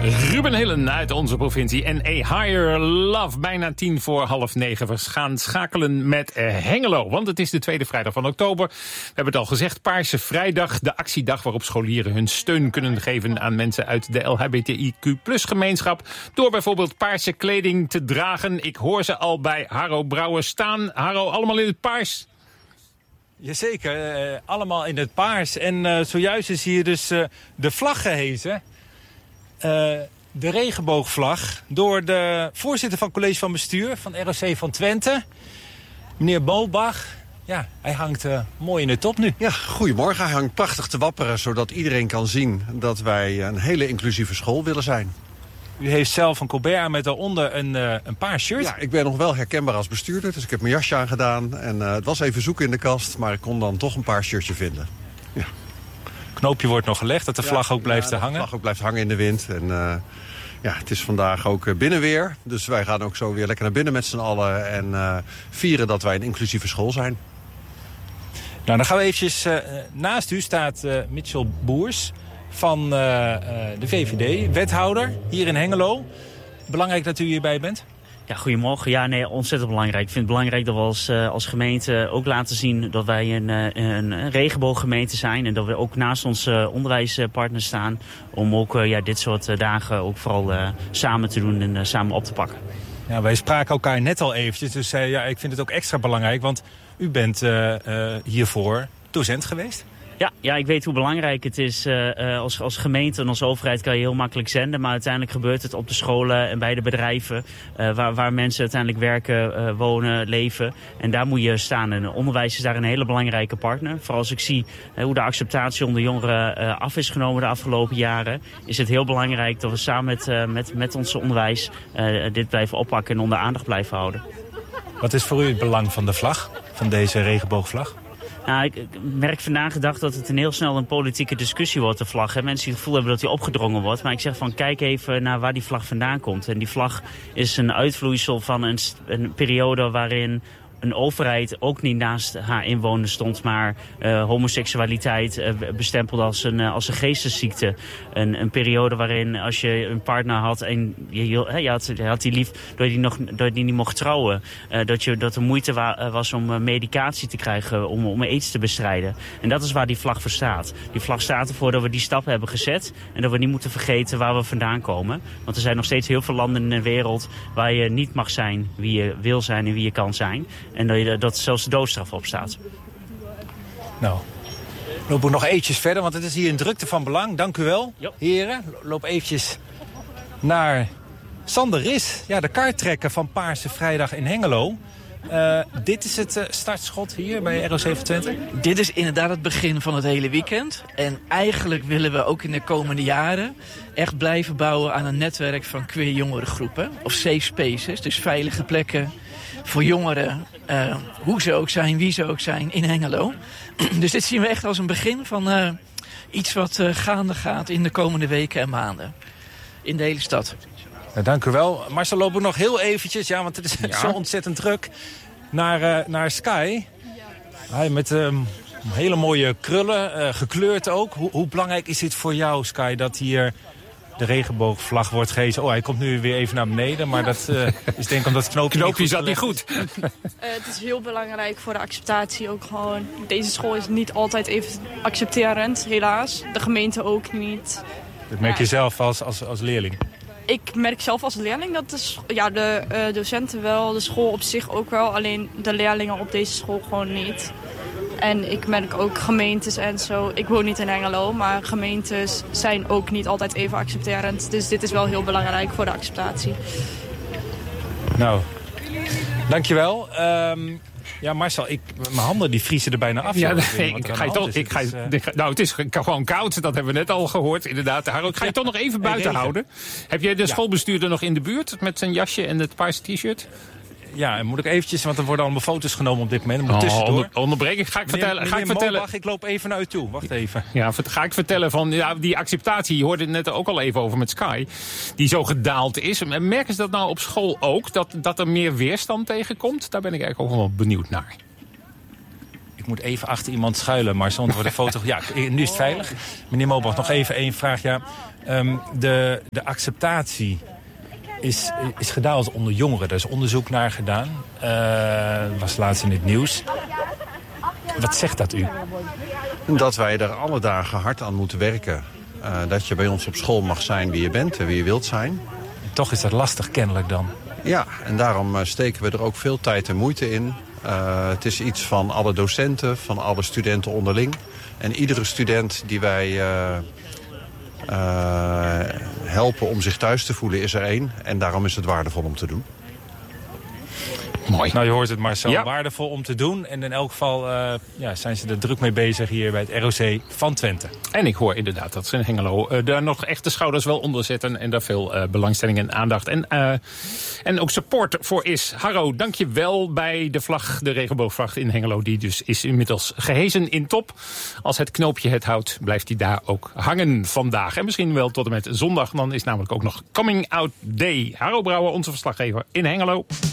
Ruben Hillen uit onze provincie en A Higher Love. Bijna 9:10. We gaan schakelen met Hengelo, want het is de tweede vrijdag van oktober. We hebben het al gezegd, Paarse Vrijdag, de actiedag waarop scholieren hun steun kunnen geven aan mensen uit de LHBTIQ+-gemeenschap. Door bijvoorbeeld paarse kleding te dragen. Ik hoor ze al bij Harro Brouwer staan. Harro, allemaal in het paars? Jazeker, allemaal in het paars. En zojuist is hier dus de vlag gehezen. De regenboogvlag door de voorzitter van het college van bestuur van ROC van Twente, meneer Bolbach. Ja, hij hangt mooi in de top nu. Ja, goedemorgen. Hij hangt prachtig te wapperen, zodat iedereen kan zien dat wij een hele inclusieve school willen zijn. U heeft zelf een colbert aan met daaronder een paars shirt. Ja, ik ben nog wel herkenbaar als bestuurder, dus ik heb mijn jasje aangedaan. En het was even zoeken in de kast, maar ik kon dan toch een paars shirtje vinden. Ja. Knoopje wordt nog gelegd, dat de vlag ook blijft hangen. De vlag ook blijft hangen in de wind. En het is vandaag ook binnenweer. Dus wij gaan ook zo weer lekker naar binnen met z'n allen. En vieren dat wij een inclusieve school zijn. Nou, dan gaan we eventjes... naast u staat Mitchell Boers van de VVD, wethouder hier in Hengelo. Belangrijk dat u hierbij bent. Ja, goedemorgen. Ja, nee, ontzettend belangrijk. Ik vind het belangrijk dat we als gemeente ook laten zien dat wij een regenbooggemeente zijn. En dat we ook naast onze onderwijspartners staan om ook dit soort dagen ook vooral samen te doen en samen op te pakken. Ja, wij spraken elkaar net al eventjes, dus ik vind het ook extra belangrijk, want u bent hiervoor docent geweest. Ja, ik weet hoe belangrijk het is. Als gemeente en als overheid kan je heel makkelijk zenden. Maar uiteindelijk gebeurt het op de scholen en bij de bedrijven. Waar mensen uiteindelijk werken, wonen, leven. En daar moet je staan. En onderwijs is daar een hele belangrijke partner. Vooral als ik zie hoe de acceptatie onder jongeren af is genomen de afgelopen jaren. Is het heel belangrijk dat we samen met ons onderwijs dit blijven oppakken en onder aandacht blijven houden. Wat is voor u het belang van de vlag, van deze regenboogvlag? Nou, ik merk vandaag de dag dat het heel snel een politieke discussie wordt, de vlag. Hè. Mensen die het gevoel hebben dat die opgedrongen wordt. Maar ik zeg van, kijk even naar waar die vlag vandaan komt. En die vlag is een uitvloeisel van een periode waarin een overheid ook niet naast haar inwoners stond, maar homoseksualiteit bestempelde als een geestesziekte. Een periode waarin als je een partner had en je had die lief dat je die niet mocht trouwen. Dat er moeite was om medicatie te krijgen om aids te bestrijden. En dat is waar die vlag voor staat. Die vlag staat ervoor dat we die stap hebben gezet en dat we niet moeten vergeten waar we vandaan komen. Want er zijn nog steeds heel veel landen in de wereld waar je niet mag zijn wie je wil zijn en wie je kan zijn. En dat zelfs de doodstraf op staat. Nou, lopen we nog eventjes verder, want het is hier een drukte van belang. Dank u wel, heren. Loop eventjes naar Sander Ris, de karttrekker van Paarse Vrijdag in Hengelo. Dit is het startschot hier bij ROC van Twente? Dit is inderdaad het begin van het hele weekend. En eigenlijk willen we ook in de komende jaren echt blijven bouwen aan een netwerk van queer jongerengroepen. Of safe spaces, dus veilige plekken voor jongeren, hoe ze ook zijn, wie ze ook zijn, in Hengelo. Dus dit zien we echt als een begin van iets wat gaande gaat in de komende weken en maanden. In de hele stad. Nou, dank u wel. Marcel, lopen we nog heel eventjes, want het is zo ontzettend druk, naar Sky. Ja. Met hele mooie krullen, gekleurd ook. Hoe belangrijk is dit voor jou, Sky, dat hier de regenboogvlag wordt gehezen? Oh, hij komt nu weer even naar beneden, maar dat is denk ik omdat het knoopje zat niet goed. Het is heel belangrijk voor de acceptatie ook gewoon. Deze school is niet altijd even accepterend, helaas. De gemeente ook niet. Dat merk je zelf als leerling? Ik merk zelf als leerling dat de docenten wel, de school op zich ook wel. Alleen de leerlingen op deze school gewoon niet. En ik merk ook gemeentes en zo. Ik woon niet in Hengelo, maar gemeentes zijn ook niet altijd even accepterend. Dus dit is wel heel belangrijk voor de acceptatie. Nou, dankjewel. Marcel, mijn handen die vriezen er bijna af. Het is gewoon koud, dat hebben we net al gehoord. Inderdaad, Harold, ga je toch nog even buiten houden? Heb jij de schoolbestuurder nog in de buurt met zijn jasje en het paarse t-shirt? Ja, en moet ik eventjes, want er worden allemaal foto's genomen op dit moment. Moet tussendoor. Onderbreken. Ga ik vertellen. Ik loop even naar u toe. Wacht even. Ja, ga ik vertellen van die acceptatie. Je hoorde het net ook al even over met Sky. Die zo gedaald is. Merken ze dat nou op school ook? Dat er meer weerstand tegenkomt? Daar ben ik eigenlijk ook wel benieuwd naar. Ik moet even achter iemand schuilen, maar soms wordt de foto... Ja, nu is het veilig. Meneer Mobach, nog even één vraag. Ja, de acceptatie is gedaald onder jongeren. Er is onderzoek naar gedaan. Was laatst in het nieuws. Wat zegt dat u? Dat wij er alle dagen hard aan moeten werken. Dat je bij ons op school mag zijn wie je bent en wie je wilt zijn. Toch is dat lastig kennelijk dan. Ja, en daarom steken we er ook veel tijd en moeite in. Het is iets van alle docenten, van alle studenten onderling. En iedere student die wij helpen om zich thuis te voelen is er één. En daarom is het waardevol om te doen. Mooi. Nou, je hoort het maar zo waardevol om te doen. En in elk geval zijn ze er druk mee bezig hier bij het ROC van Twente. En ik hoor inderdaad dat ze in Hengelo daar nog echt de schouders wel onder zetten. En daar veel belangstelling en aandacht. En ook support voor is. Harro, dank je wel bij de vlag, de regenboogvlag in Hengelo. Die dus is inmiddels gehezen in top. Als het knoopje het houdt, blijft hij daar ook hangen vandaag. En misschien wel tot en met zondag. Dan is namelijk ook nog Coming Out Day. Harro Brouwer, onze verslaggever in Hengelo.